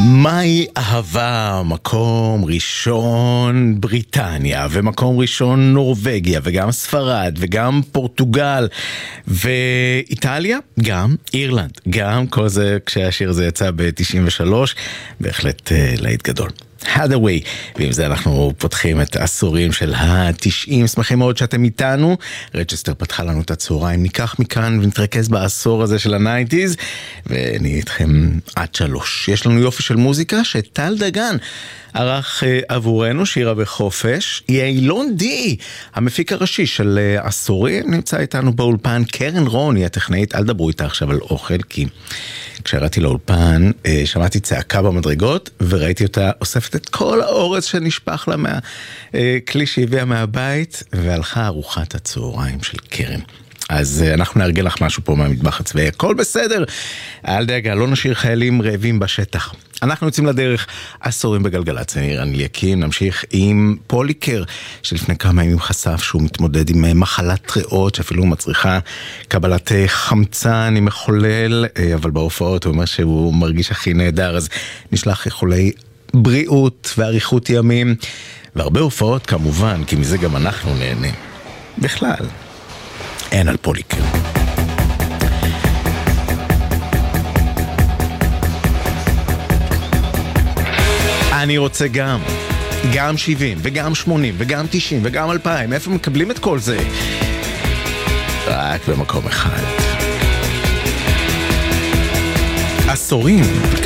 מהי אהבה? מקום ראשון בריטניה, ומקום ראשון נורווגיה, וגם ספרד, וגם פורטוגל, ואיטליה, גם אירלנד, גם כל זה כשהשיר הזה יצא ב-93, בהחלט להיט גדול. Hathaway, ועם זה אנחנו פותחים את העשורים של ה-90. שמחים מאוד שאתם איתנו. רצ'סטר פתחה לנו את הצהריים, ניקח מכאן ונתרכז בעשור הזה של ה-90s, ונהיה איתכם עד 3. יש לנו יופי של מוזיקה שטל דגן ערך עבורנו, שירה בחופש. יעילון די, המפיק הראשי של עשורים, נמצא איתנו באולפן. קרן רון היא הטכנאית. אל דברו איתה עכשיו על אוכל, כי כשהראיתי לאולפן שמעתי צעקה במדרגות וראיתי אותה אוספת את כל האורז שנשפך לה מהכלי שהביאה מהבית, והלכה ארוחת הצהריים של קרן. אז אנחנו נארגן לך משהו פה מהמטבח הצבאי, הכל בסדר, אל דאגה, לא נשאיר חיילים רעבים בשטח. אנחנו יוצאים לדרך, עשורים בגלגלצ. אני רן אליקים, נמשיך עם פוליקר, שלפני כמה ימים חשף שהוא מתמודד עם מחלת ריאות, שאפילו מצריכה קבלת חמצן עם מחולל, אבל בהופעות הוא אומר שהוא מרגיש הכי נהדר, אז נשלח איחולי בריאות ואריכות ימים, והרבה הופעות כמובן, כי מזה גם אנחנו נהנה. בכלל, אין על פוליקר. אני רוצה גם 70 וגם 80 וגם 90 וגם 2000. איפה מקבלים את כל זה? רק במקום אחד. עשורים